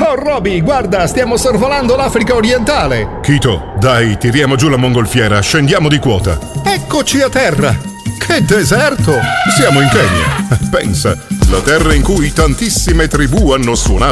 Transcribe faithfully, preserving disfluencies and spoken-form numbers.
Oh Roby, guarda, stiamo sorvolando l'Africa orientale. Kito, dai, tiriamo giù la mongolfiera, scendiamo di quota. Eccoci a terra. Che deserto! Siamo in Kenya. Pensa, la terra in cui tantissime tribù hanno suonato